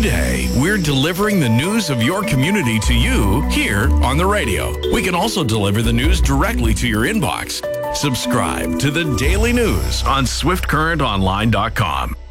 day, we're delivering the news of your community to you here on the radio. We can also deliver the news directly to your inbox. Subscribe to the Daily News on SwiftCurrentOnline.com.